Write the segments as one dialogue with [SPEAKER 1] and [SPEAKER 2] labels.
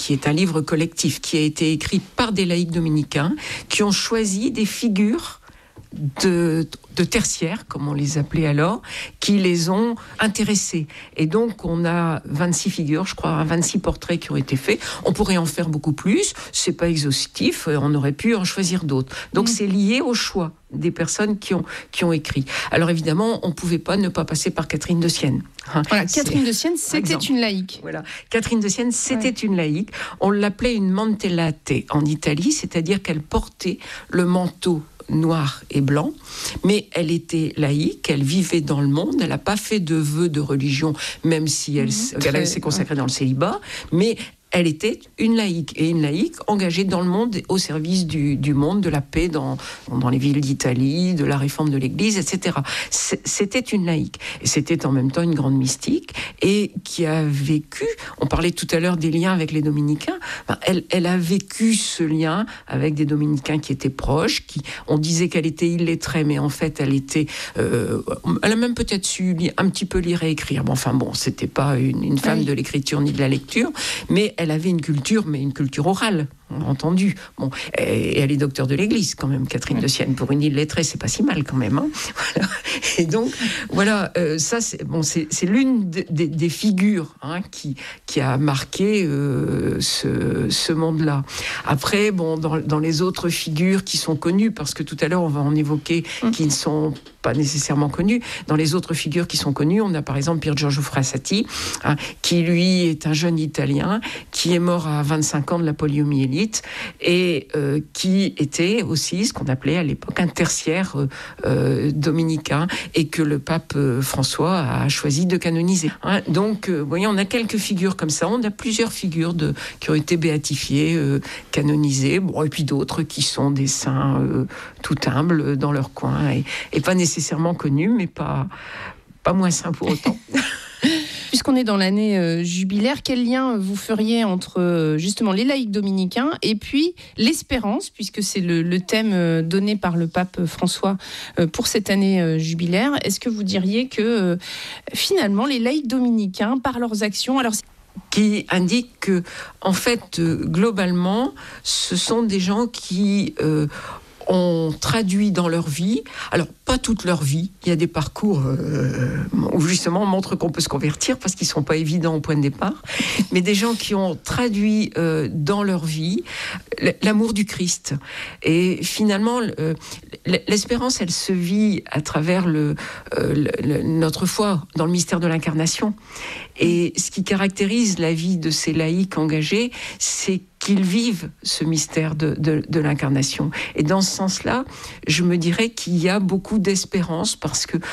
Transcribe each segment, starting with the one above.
[SPEAKER 1] qui est un livre collectif, qui a été écrit par des laïcs dominicains, qui ont choisi des figures de tertiaires, comme on les appelait alors, qui les ont intéressés. Et donc, on a 26 figures, je crois, 26 portraits qui ont été faits. On pourrait en faire beaucoup plus. C'est pas exhaustif. On aurait pu en choisir d'autres. Donc, c'est lié au choix des personnes qui ont écrit. Alors, évidemment, on pouvait pas ne pas passer par Catherine de Sienne.
[SPEAKER 2] Voilà, Catherine de Sienne, c'était une laïque.
[SPEAKER 1] Voilà. Catherine de Sienne, c'était une laïque. On l'appelait une mantellate en Italie, c'est-à-dire qu'elle portait le manteau noir et blanc, mais elle était laïque, elle vivait dans le monde, elle n'a pas fait de vœux de religion, même si elle s'est consacrée dans le célibat, mais elle était une laïque, et une laïque engagée dans le monde, au service du monde, de la paix dans les villes d'Italie, de la réforme de l'Église, etc. C'était une laïque. Et c'était en même temps une grande mystique, et qui a vécu, on parlait tout à l'heure des liens avec les dominicains, elle a vécu ce lien avec des dominicains qui étaient proches, on disait qu'elle était illettrée, mais en fait elle a même peut-être su un petit peu lire et écrire. C'était pas une femme de l'écriture ni de la lecture, mais elle avait une culture, mais une culture orale, entendu. Et elle est docteur de l'Église, quand même, Catherine de Sienne. Pour une illettrée, c'est pas si mal, quand même. Voilà. Et donc, voilà, ça, c'est l'une des figures qui a marqué ce monde-là. Après, dans les autres figures qui sont connues, parce que tout à l'heure, on va en évoquer qui ne sont pas nécessairement connues. Dans les autres figures qui sont connues, on a par exemple Pier Giorgio Frassati, qui lui est un jeune Italien, qui est mort à 25 ans de la poliomyélite, et qui était aussi ce qu'on appelait à l'époque un tertiaire dominicain, et que le pape François a choisi de canoniser. Donc, vous voyez, on a quelques figures comme ça, on a plusieurs figures qui ont été béatifiées, canonisées, et puis d'autres qui sont des saints tout humbles dans leur coin, et pas nécessairement connus, mais pas moins saints pour autant.
[SPEAKER 2] Puisqu'on est dans l'année jubilaire, quel lien vous feriez entre justement les laïcs dominicains et puis l'espérance, puisque c'est le thème donné par le pape François pour cette année jubilaire. Est-ce que vous diriez que finalement les laïcs dominicains, par leurs actions,
[SPEAKER 1] qui indiquent que, en fait, globalement, ce sont des gens qui ont traduit dans leur vie, alors pas toute leur vie, il y a des parcours où justement on montre qu'on peut se convertir parce qu'ils ne sont pas évidents au point de départ, mais des gens qui ont traduit dans leur vie l'amour du Christ. Et finalement, l'espérance, elle se vit à travers notre foi dans le mystère de l'incarnation. Et ce qui caractérise la vie de ces laïcs engagés, c'est qu'ils vivent ce mystère de l'incarnation. Et dans ce sens-là, je me dirais qu'il y a beaucoup d'espérance, parce que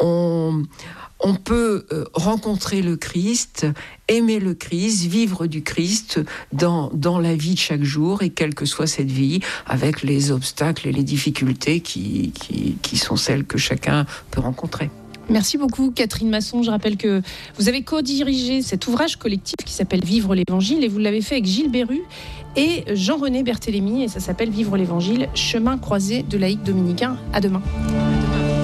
[SPEAKER 1] on peut rencontrer le Christ, aimer le Christ, vivre du Christ dans la vie de chaque jour, et quelle que soit cette vie, avec les obstacles et les difficultés qui sont celles que chacun peut rencontrer.
[SPEAKER 2] Merci beaucoup Catherine Masson. Je rappelle que vous avez co-dirigé cet ouvrage collectif qui s'appelle Vivre l'Évangile, et vous l'avez fait avec Gilles Béru et Jean-René Berthélémy, et ça s'appelle Vivre l'Évangile, chemin croisé de laïcs dominicains. À demain.